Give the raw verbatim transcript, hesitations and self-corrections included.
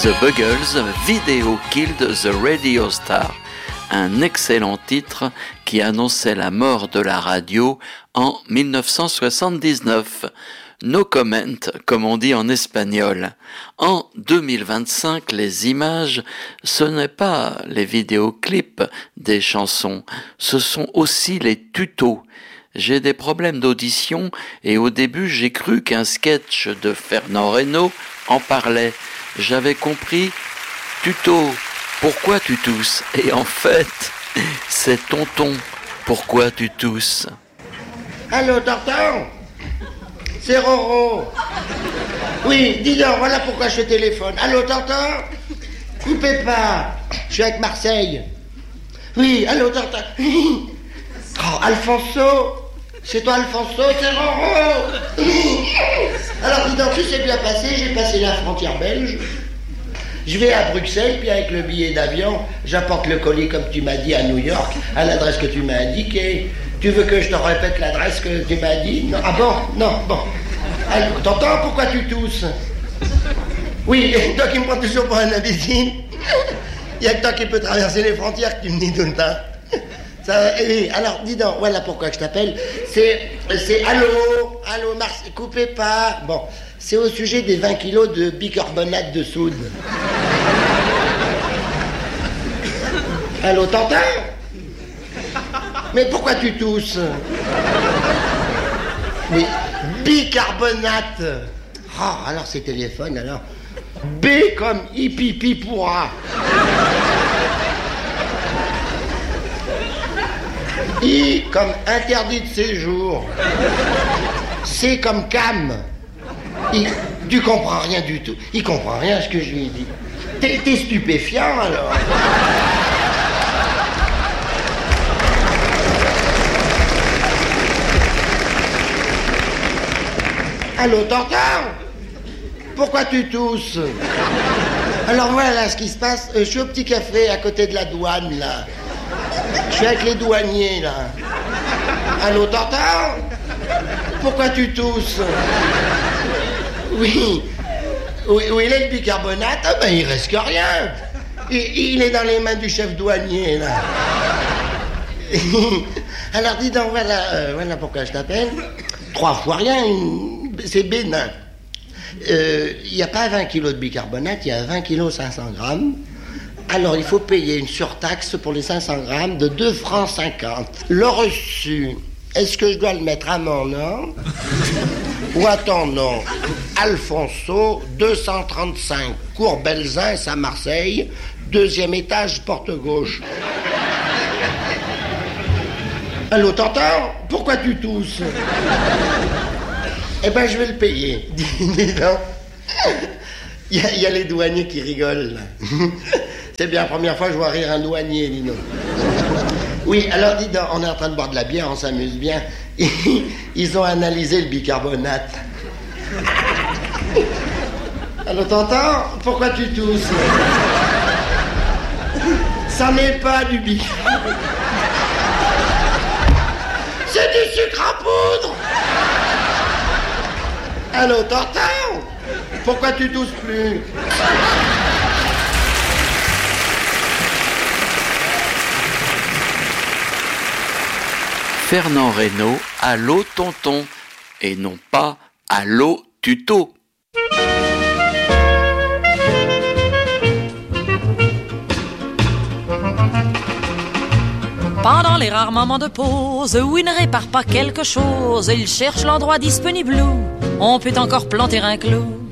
The Buggles, Video Killed the Radio Star, un excellent titre qui annonçait la mort de la radio en dix-neuf cent soixante-dix-neuf. No comment, comme on dit en espagnol. En deux mille vingt-cinq, les images, ce n'est pas les vidéoclips des chansons, ce sont aussi les tutos. J'ai des problèmes d'audition et au début j'ai cru qu'un sketch de Fernand Reynaud en parlait. J'avais compris « Tuto, pourquoi tu tousses ?» Et en fait, c'est « Tonton, pourquoi tu tousses ?» Allô, Tonton ? C'est Roro. Oui, dis donc, voilà pourquoi je téléphone. Allô, Tonton ? Coupez pas, je suis avec Marseille. Oui, allô, Tonton ? Oh, Alfonso ? C'est toi, Alfonso ? C'est Roro ? Alors, dis donc, tout s'est bien passé, j'ai passé la frontière belge. Je vais à Bruxelles, puis avec le billet d'avion, j'apporte le colis comme tu m'as dit à New York, à l'adresse que tu m'as indiquée. Tu veux que je te répète l'adresse que tu m'as dit ? Non. Ah bon ? Non, bon. Alors, t'entends pourquoi tu tousses ? Oui, et toi qui me prends toujours pour un imbécile. Il y a que toi qui peux traverser les frontières que tu me dis tout le temps. Ça, oui, alors dis donc, voilà pourquoi je t'appelle. C'est, c'est, allô, allô, Marseille, coupez pas. Bon, c'est au sujet des vingt kilos de bicarbonate de soude. Allô, t'entends ? Mais pourquoi tu tousses ? Mais bicarbonate. Oh, alors c'est téléphone, alors. B comme hippie pourra. I comme interdit de séjour. C comme cam. I, tu comprends rien du tout. Il comprend rien à ce que je lui ai dit. T'es, t'es stupéfiant alors. Allô, t'entends ? Pourquoi tu tousses ? Alors voilà ce qui se passe. Je suis au petit café à côté de la douane, là. Je suis avec les douaniers, là. Allô, t'entends ? Pourquoi tu tousses ? Oui. Où, où il est le bicarbonate ? Ah ben, il reste que rien. Il, il est dans les mains du chef douanier, là. Alors, dis donc, voilà, euh, voilà pourquoi je t'appelle. Trois fois rien, c'est bénin. Il euh, n'y a pas vingt kilos de bicarbonate, il y a vingt kilos cinq cents grammes. Alors, il faut payer une surtaxe pour les cinq cents grammes de deux francs cinquante. Le reçu, est-ce que je dois le mettre à mon nom ou à ton nom ? Alfonso, deux cent trente-cinq, cours Belzins à Marseille, deuxième étage, porte gauche. Allô, t'entends ? Pourquoi tu tousses ? Eh ben, je vais le payer. Dis donc. Il y, y a les douaniers qui rigolent, là. C'est bien la première fois que je vois rire un douanier, dis donc. Oui, alors dis donc, on est en train de boire de la bière, on s'amuse bien. Ils ont analysé le bicarbonate. Allô, t'entends ? Pourquoi tu tousses ? Ça n'est pas du bicarbonate. C'est du sucre à poudre. Allô, t'entends ? Pourquoi tu tousses plus ? Fernand Reynaud, allô tonton, et non pas allô tuto. Pendant les rares moments de pause où il ne répare pas quelque chose, il cherche l'endroit disponible où on peut encore planter un clou.